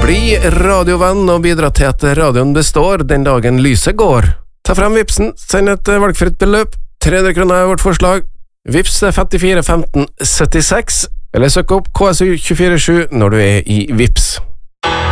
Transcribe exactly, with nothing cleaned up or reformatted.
Bli radiovenn og bidra til at radioen består den dagen lyset går. Ta frem vipsen, send et valgfritt beløp. tre hundre kroner er vårt forslag. Vips er femtifire femten syttiseks, eller søk opp K S U to fire sju når du er i Vips.